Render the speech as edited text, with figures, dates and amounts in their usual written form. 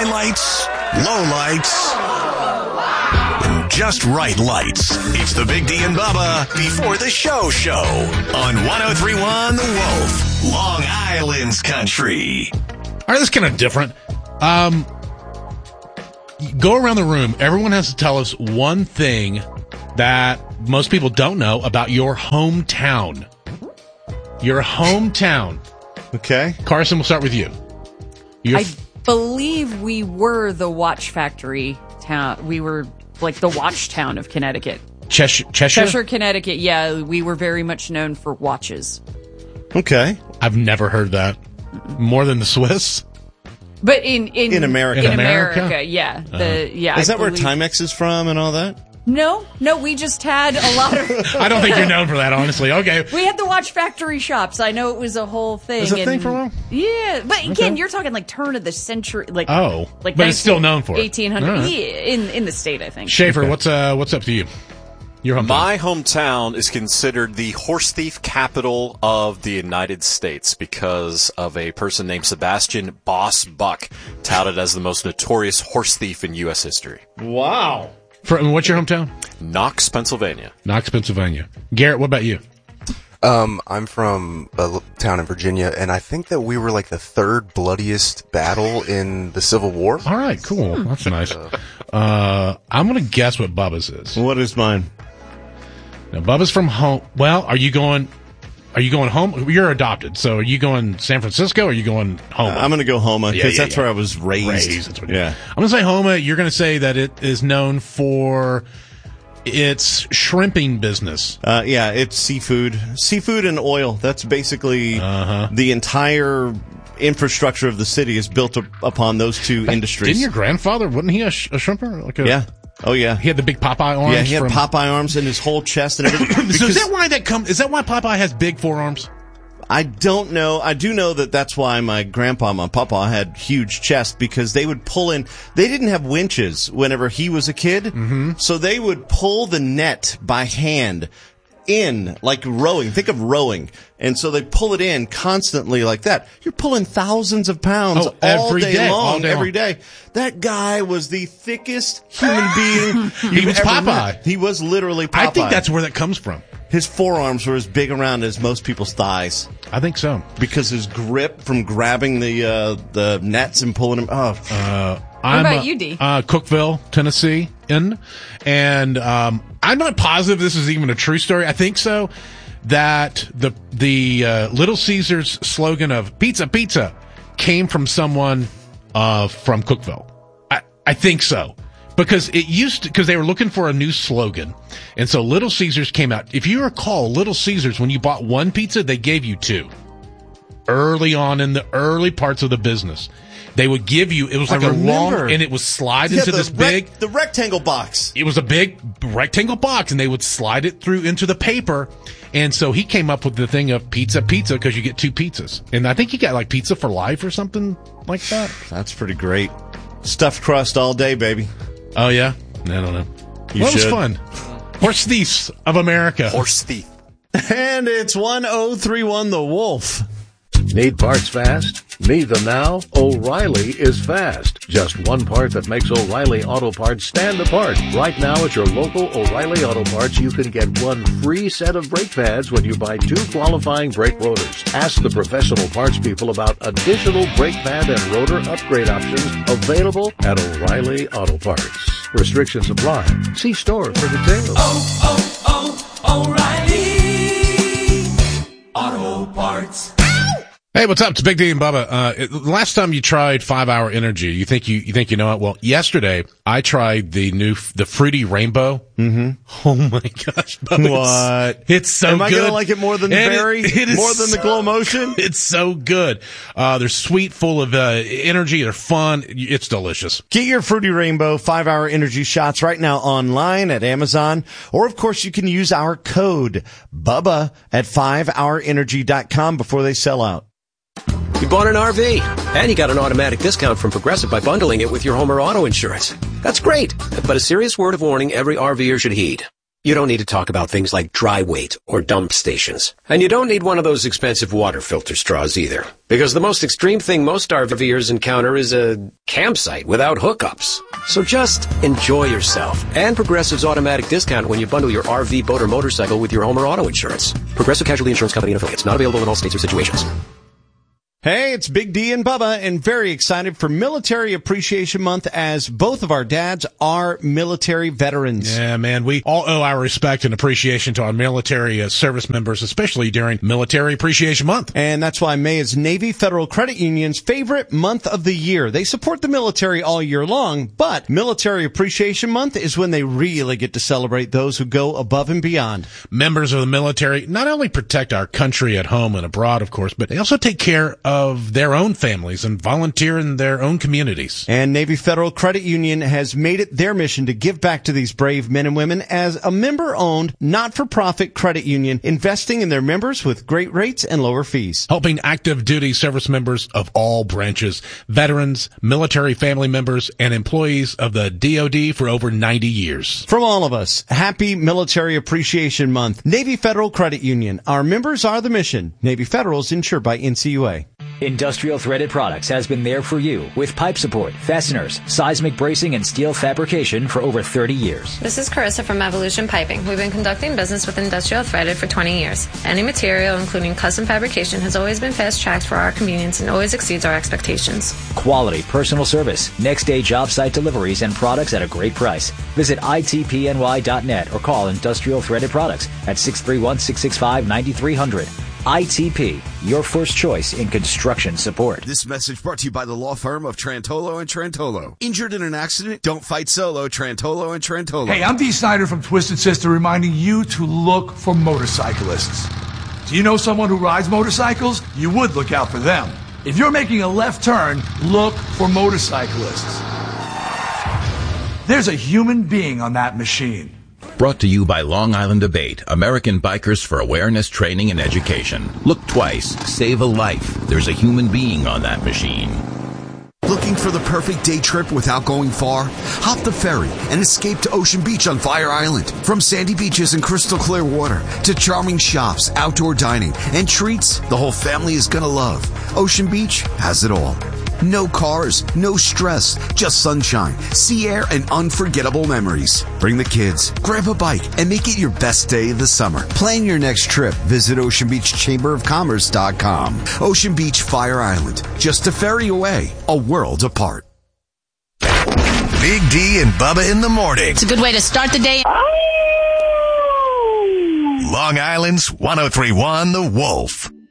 highlights, lowlights, and just right lights. It's the Big D and Bubba Before the Show on 103.1 The Wolf, Long Island's country. All right, this is kind of different. Go around the room. Everyone has to tell us one thing that most people don't know about your hometown. Your hometown. Okay. Carson, we'll start with you. I believe we were the watch factory town. We were like the watch town of Connecticut. Cheshire, Connecticut. Yeah, we were very much known for watches. Okay. I've never heard that. More than the Swiss? But in America. In America, yeah. Is that where Timex is from and all that? No, we just had a lot of... I don't think you're known for that, honestly. Okay. We had the watch factory shops. I know it was a whole thing. Is it a thing for a while? Yeah, but again, you're talking like turn of the century. But it's still known for it. 1800. Right. Yeah, in the state, I think. Schaefer, what's up to you? Your hometown. My hometown is considered the horse thief capital of the United States because of a person named Sebastian Boss Buck, touted as the most notorious horse thief in U.S. history. Wow. What's your hometown? Knox, Pennsylvania. Knox, Pennsylvania. Garrett, what about you? I'm from a town in Virginia, and I think that we were like the third bloodiest battle in the Civil War. All right, cool. That's nice. I'm going to guess what Bubba's is. What is mine? Now, Bubba's from home. Well, are you going home? You're adopted, so are you going San Francisco or are you going Homa? I'm going to go Homa because that's where I was raised. That's what I'm going to say Homa. You're going to say that it is known for its shrimping business. It's seafood and oil. That's basically the entire infrastructure of the city is built upon those two industries. Didn't your grandfather, wasn't he a shrimper? Yeah. Oh yeah, he had the big Popeye arms. Yeah, he had Popeye arms in his whole chest and everything. So is that why Is that why Popeye has big forearms? I don't know. I do know that's why my papa had huge chest because they would pull in. They didn't have winches whenever he was a kid, so they would pull the net by hand in, like rowing. Think of rowing. And so they pull it in constantly like that. You're pulling thousands of pounds all day long. That guy was the thickest human being. He was Popeye. Met. He was literally Popeye. I think that's where that comes from. His forearms were as big around as most people's thighs. I think so. Because his grip from grabbing the nets and pulling them. What about you, D? Cookeville, Tennessee. And I'm not positive this is even a true story. I think so. That the Little Caesars slogan of pizza, pizza came from someone from Cookeville. I think so. Because because they were looking for a new slogan. And so Little Caesars came out. If you recall, Little Caesars, when you bought one pizza, they gave you two. Early on in the early parts of the business. They would give you, it was like a long, and it was slide into this big. The rectangle box. It was a big rectangle box, and they would slide it through into the paper. And so he came up with the thing of pizza, pizza, because you get two pizzas. And I think he got like pizza for life or something like that. That's pretty great. Stuffed crust all day, baby. Oh, yeah? I don't know. It was fun. Horse Thieves of America. Horse Thief. And it's 1031 The Wolf. Need parts fast? Need them now? O'Reilly is fast. Just one part that makes O'Reilly Auto Parts stand apart. Right now at your local O'Reilly Auto Parts, you can get one free set of brake pads when you buy two qualifying brake rotors. Ask the professional parts people about additional brake pad and rotor upgrade options available at O'Reilly Auto Parts. Restrictions apply. See store for details. O'Reilly Auto Parts. Hey, what's up? It's Big D and Bubba. Last time you tried 5 Hour Energy, you think you know it? Well, yesterday I tried the Fruity Rainbow. Mm-hmm. Oh my gosh, Bubba! What? It's so good. Am I gonna like it more than the berry? More than the Glow Motion? It's so good. They're sweet, full of energy. They're fun. It's delicious. Get your Fruity Rainbow 5 Hour Energy shots right now online at Amazon, or of course you can use our code BUBBA at 5hourenergy.com before they sell out. You bought an RV, and you got an automatic discount from Progressive by bundling it with your home or auto insurance. That's great, but a serious word of warning every RVer should heed. You don't need to talk about things like dry weight or dump stations. And you don't need one of those expensive water filter straws either. Because the most extreme thing most RVers encounter is a campsite without hookups. So just enjoy yourself. And Progressive's automatic discount when you bundle your RV, boat, or motorcycle with your home or auto insurance. Progressive Casualty Insurance Company and affiliates. Not available in all states or situations. Hey, it's Big D and Bubba, and very excited for Military Appreciation Month as both of our dads are military veterans. Yeah, man, we all owe our respect and appreciation to our military service members, especially during Military Appreciation Month. And that's why May is Navy Federal Credit Union's favorite month of the year. They support the military all year long, but Military Appreciation Month is when they really get to celebrate those who go above and beyond. Members of the military not only protect our country at home and abroad, of course, but they also take care of their own families and volunteer in their own communities. And Navy Federal Credit Union has made it their mission to give back to these brave men and women as a member-owned, not-for-profit credit union, investing in their members with great rates and lower fees. Helping active duty service members of all branches, veterans, military family members, and employees of the DoD for over 90 years. From all of us, happy Military Appreciation Month. Navy Federal Credit Union. Our members are the mission. Navy Federal is insured by NCUA. Industrial Threaded Products has been there for you with pipe support, fasteners, seismic bracing, and steel fabrication for over 30 years. This is Carissa from Evolution Piping. We've been conducting business with Industrial Threaded for 20 years. Any material, including custom fabrication, has always been fast-tracked for our convenience and always exceeds our expectations. Quality, personal service, next-day job site deliveries, and products at a great price. Visit itpny.net or call Industrial Threaded Products at 631-665-9300. ITP, your first choice in construction support. This message brought to you by the law firm of Trantolo and Trantolo. Injured in an accident? Don't fight solo. Trantolo and Trantolo. Hey, I'm Dee Snyder from Twisted Sister reminding you to look for motorcyclists. Do you know someone who rides motorcycles? You would look out for them. If you're making a left turn, look for motorcyclists. There's a human being on that machine. Brought to you by Long Island Debate, American Bikers for Awareness, Training, and Education. Look twice, save a life. There's a human being on that machine. Looking for the perfect day trip without going far? Hop the ferry and escape to Ocean Beach on Fire Island. From sandy beaches and crystal clear water to charming shops, outdoor dining, and treats the whole family is gonna love. Ocean Beach has it all. No cars, no stress, just sunshine, sea air, and unforgettable memories. Bring the kids, grab a bike, and make it your best day of the summer. Plan your next trip. Visit OceanBeachChamberOfCommerce.com. Ocean Beach, Fire Island, just a ferry away, a world apart. Big D and Bubba in the morning. It's a good way to start the day. Long Island's 103.1 The Wolf.